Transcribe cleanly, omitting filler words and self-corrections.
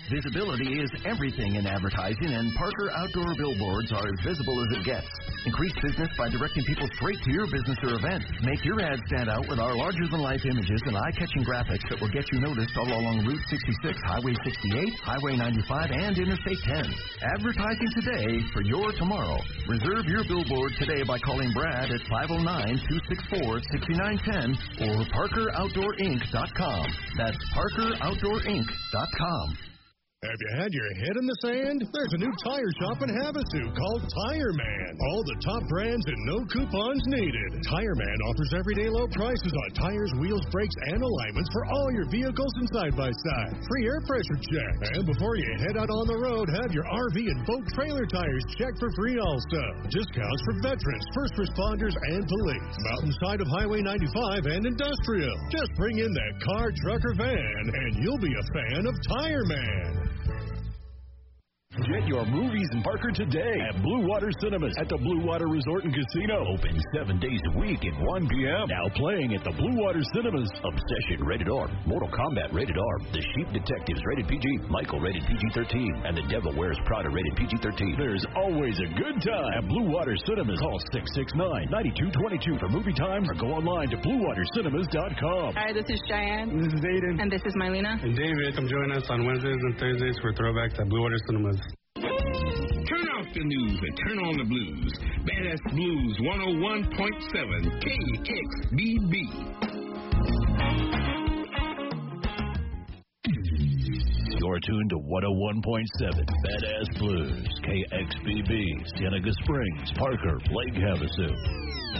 Visibility is everything in advertising, and Parker Outdoor Billboards are as visible as it gets. Increase business by directing people straight to your business or event. Make your ad stand out with our larger-than-life images and eye-catching graphics that will get you noticed all along Route 66, Highway 68, Highway 95, and Interstate 10. Advertising today for your tomorrow. Reserve your billboard today by calling Brad at 509-264-6910 or ParkerOutdoorInc.com. That's ParkerOutdoorInc.com. Have you had your head in the sand? There's a new tire shop in Havasu called Tire Man. All the top brands and no coupons needed. Tire Man offers everyday low prices on tires, wheels, brakes, and alignments for all your vehicles and side-by-side. Free air pressure checks. And before you head out on the road, have your RV and boat trailer tires checked for free also. Discounts for veterans, first responders, and police. Mountainside of Highway 95 and Industrial. Just bring in that car, truck, or van, and you'll be a fan of Tire Man. Get your movies in Parker today at Blue Water Cinemas at the Blue Water Resort and Casino. Open 7 days a week at 1 p.m. Now playing at the Blue Water Cinemas. Obsession rated R, Mortal Kombat rated R, The Sheep Detectives rated PG, Michael rated PG-13, and The Devil Wears Prada rated PG-13. There's always a good time at Blue Water Cinemas. Call 669-9222 for movie times or go online to BlueWaterCinemas.com. Hi, this is Cheyenne. This is Aiden. And this is Mylena. And David. Come join us on Wednesdays and Thursdays for throwbacks at Blue Water Cinemas. Turn off the news and turn on the blues. Badass Blues 101.7 KXBB. You're tuned to 101.7 Badass Blues, KXBB, Cienega Springs, Parker, Lake Havasu.